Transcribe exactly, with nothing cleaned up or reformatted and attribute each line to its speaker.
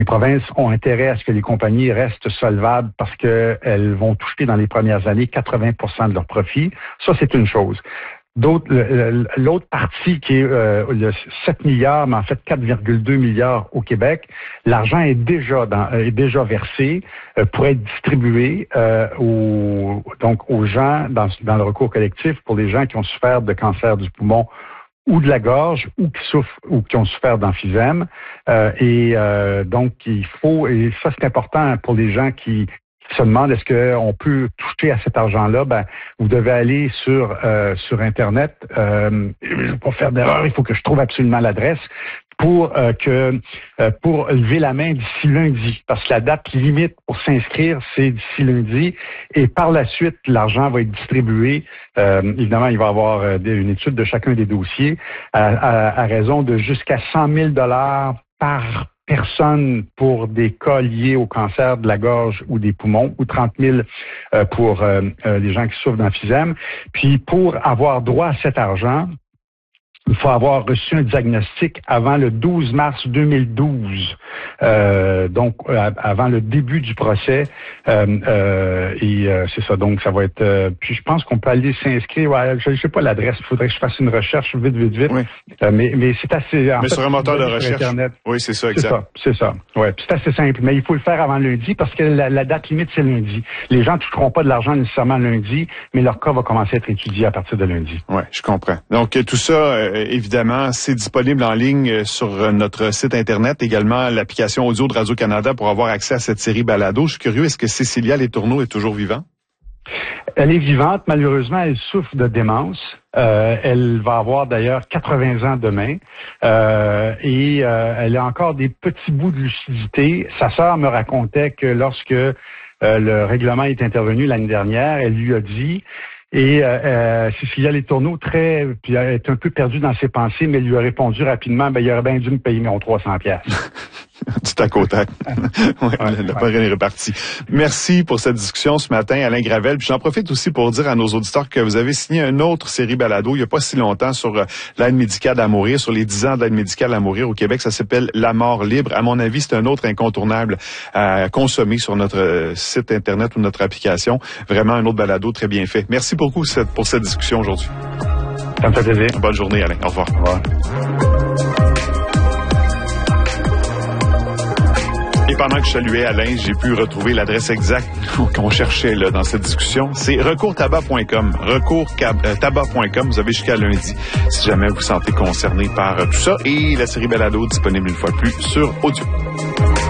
Speaker 1: Les provinces ont intérêt à ce que les compagnies restent solvables parce qu'elles vont toucher dans les premières années quatre-vingts pour cent de leurs profits. Ça, c'est une chose. D'autres, l'autre partie qui est euh, le sept milliards, mais en fait quatre virgule deux milliards au Québec, l'argent est déjà dans, est déjà versé euh, pour être distribué euh, aux, donc aux gens dans, dans le recours collectif pour les gens qui ont souffert de cancer du poumon ou de la gorge, ou qui souffrent, ou qui ont souffert d'emphysème. Euh, et euh, donc, il faut, et ça c'est important pour les gens qui se demandent est-ce qu'on peut toucher à cet argent-là. Ben, vous devez aller sur euh, sur Internet. Euh, pour faire d'erreur, il faut que je trouve absolument l'adresse pour euh, que euh, pour lever la main d'ici lundi, parce que la date limite pour s'inscrire, c'est d'ici lundi, et par la suite, l'argent va être distribué. Euh, évidemment, il va y avoir euh, une étude de chacun des dossiers à, à, à raison de jusqu'à cent mille dollars par personne pour des cas liés au cancer de la gorge ou des poumons, ou trente mille euh, pour euh, euh, les gens qui souffrent d'emphysème. Puis pour avoir droit à cet argent, il faut avoir reçu un diagnostic avant le douze mars deux mille douze, euh, donc euh, avant le début du procès. Euh, euh, et euh, c'est ça, donc ça va être... Euh, puis je pense qu'on peut aller s'inscrire. Ouais, je ne sais pas l'adresse, il faudrait que je fasse une recherche vite, vite, vite. Oui. Euh, mais, mais c'est assez... En
Speaker 2: mais
Speaker 1: fait,
Speaker 2: sur un moteur de recherche. Internet. Oui, c'est ça, exact.
Speaker 1: C'est ça, c'est ça. Ouais, c'est assez simple. Mais il faut le faire avant lundi parce que la, la date limite, c'est lundi. Les gens ne toucheront pas de l'argent nécessairement lundi, mais leur cas va commencer à être étudié à partir de lundi.
Speaker 2: Oui, je comprends. Donc, tout ça... Euh, évidemment, c'est disponible en ligne sur notre site Internet, également l'application audio de Radio-Canada pour avoir accès à cette série balado. Je suis curieux, est-ce que Cécilia Letourneau est toujours vivante?
Speaker 1: Elle est vivante. Malheureusement, elle souffre de démence. Euh, elle va avoir d'ailleurs quatre-vingts ans demain. Euh, et euh, elle a encore des petits bouts de lucidité. Sa sœur me racontait que lorsque euh, le règlement est intervenu l'année dernière, elle lui a dit... Et euh, euh, Cécilia Letourneau, très, puis elle est un peu perdue dans ses pensées, mais elle lui a répondu rapidement, ben il aurait bien dû me payer mes trois cents piastres.
Speaker 2: Du tac au tac. ouais, ouais, le pari est reparti. Merci pour cette discussion ce matin, Alain Gravel. Puis j'en profite aussi pour dire à nos auditeurs que vous avez signé une autre série balado il n'y a pas si longtemps sur euh, l'aide médicale à mourir, sur les dix ans d'aide médicale à mourir au Québec. Ça s'appelle La mort libre. À mon avis, c'est un autre incontournable à consommer sur notre euh, site Internet ou notre application. Vraiment un autre balado très bien fait. Merci beaucoup cette, pour cette discussion aujourd'hui.
Speaker 1: Ça me fait plaisir.
Speaker 2: Bonne journée, Alain. Au revoir.
Speaker 1: Au revoir.
Speaker 2: Et pendant que je saluais Alain, j'ai pu retrouver l'adresse exacte qu'on cherchait là dans cette discussion. C'est recours tabac point com. recours tabac point com. Vous avez jusqu'à lundi si jamais vous vous sentez concerné par tout ça. Et la série balado disponible une fois de plus sur audio.